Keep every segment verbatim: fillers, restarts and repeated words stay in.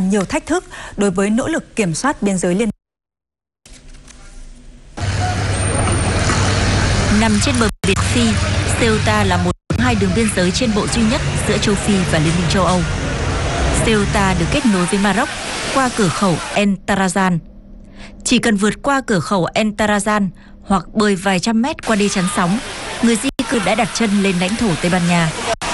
còn nhiều thách thức đối với nỗ lực kiểm soát biên giới liên. Nằm trên bờ biển Phi, Ceuta là một trong hai đường biên giới trên bộ duy nhất giữa châu Phi và Liên minh châu Âu. Ceuta được kết nối với Maroc qua cửa khẩu El Tarazan. Chỉ cần vượt qua cửa khẩu El Tarazan hoặc bơi vài trăm mét qua đê chắn sóng, người di cư đã đặt chân lên lãnh thổ Tây Ban Nha.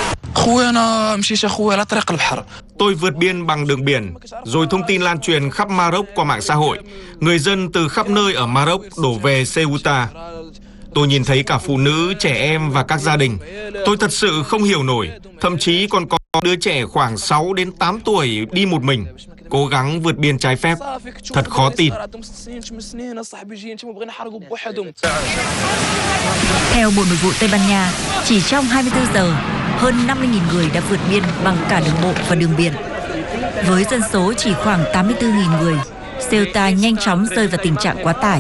Tôi vượt biên bằng đường biển, rồi thông tin lan truyền khắp Maroc qua mạng xã hội. Người dân từ khắp nơi ở Maroc đổ về Ceuta. Tôi nhìn thấy cả phụ nữ, trẻ em và các gia đình. Tôi thật sự không hiểu nổi, thậm chí còn có đứa trẻ khoảng sáu đến tám tuổi đi một mình, cố gắng vượt biên trái phép. Thật khó tin. Theo Bộ Nội vụ Tây Ban Nha, chỉ trong hai mươi tư giờ, hơn năm mươi nghìn người đã vượt biên bằng cả đường bộ và đường biển. Với dân số chỉ khoảng tám mươi tư nghìn người, Ceuta nhanh chóng rơi vào tình trạng quá tải.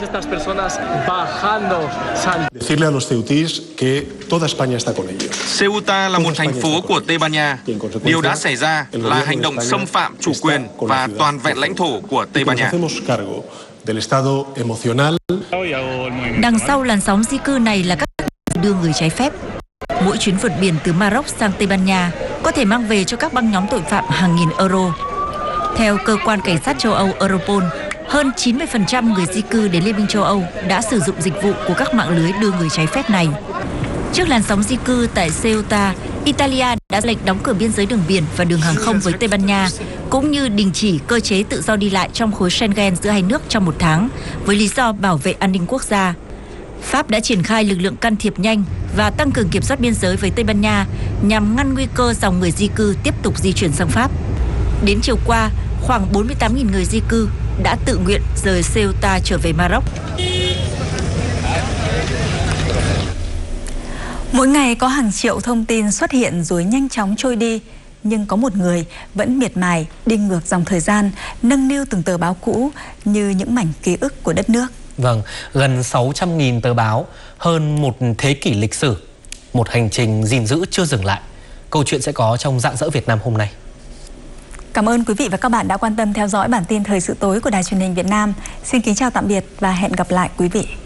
Ceuta là một thành phố của Tây Ban Nha. Điều đã xảy ra là hành động xâm phạm chủ quyền và toàn vẹn lãnh thổ của Tây Ban Nha. Đằng sau làn sóng di cư này là các đưa người trái phép. Mỗi chuyến vượt biển từ Maroc sang Tây Ban Nha có thể mang về cho các băng nhóm tội phạm hàng nghìn euro. Theo cơ quan cảnh sát châu Âu Europol, hơn chín mươi phần trăm người di cư đến Liên minh châu Âu đã sử dụng dịch vụ của các mạng lưới đưa người trái phép này. Trước làn sóng di cư tại Ceuta, Italia đã lệnh đóng cửa biên giới đường biển và đường hàng không với Tây Ban Nha, cũng như đình chỉ cơ chế tự do đi lại trong khối Schengen giữa hai nước trong một tháng, với lý do bảo vệ an ninh quốc gia. Pháp đã triển khai lực lượng can thiệp nhanh và tăng cường kiểm soát biên giới với Tây Ban Nha nhằm ngăn nguy cơ dòng người di cư tiếp tục di chuyển sang Pháp. Đến chiều qua, khoảng bốn mươi tám nghìn người di cư đã tự nguyện rời Ceuta trở về Maroc. Mỗi ngày có hàng triệu thông tin xuất hiện rồi nhanh chóng trôi đi, nhưng có một người vẫn miệt mài đi ngược dòng thời gian, nâng niu từng tờ báo cũ như những mảnh ký ức của đất nước. Vâng, gần sáu trăm nghìn tờ báo, hơn một thế kỷ lịch sử, một hành trình gìn giữ chưa dừng lại. Câu chuyện sẽ có trong Rạng Rỡ Việt Nam hôm nay. Cảm ơn quý vị và các bạn đã quan tâm theo dõi bản tin thời sự tối của Đài Truyền hình Việt Nam. Xin kính chào tạm biệt và hẹn gặp lại quý vị.